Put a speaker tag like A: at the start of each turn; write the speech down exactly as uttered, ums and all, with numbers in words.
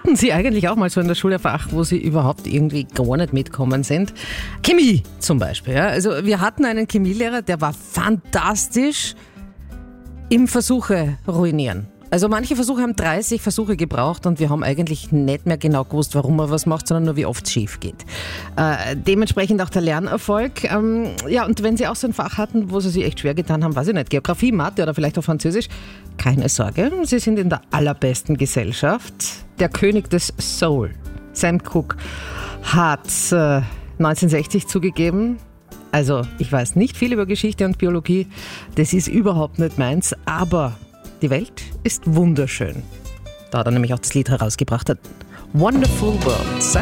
A: Hatten Sie eigentlich auch mal so in der Schule ein Fach, wo Sie überhaupt irgendwie gar nicht mitkommen sind? Chemie zum Beispiel. Ja? Also wir hatten einen Chemielehrer, der war fantastisch im Versuche ruinieren. Also manche Versuche haben dreißig Versuche gebraucht und wir haben eigentlich nicht mehr genau gewusst, warum man was macht, sondern nur wie oft es schief geht. Äh, dementsprechend auch der Lernerfolg. Ähm, ja, und wenn Sie auch so ein Fach hatten, wo Sie sich echt schwer getan haben, weiß ich nicht, Geografie, Mathe oder vielleicht auch Französisch, keine Sorge, Sie sind in der allerbesten Gesellschaft. Der König des Soul, Sam Cooke, hat äh, neunzehnhundertsechzig zugegeben, also ich weiß nicht viel über Geschichte und Biologie, das ist überhaupt nicht meins, aber die Welt ist wunderschön. Da hat er nämlich auch das Lied herausgebracht. Wonderful World.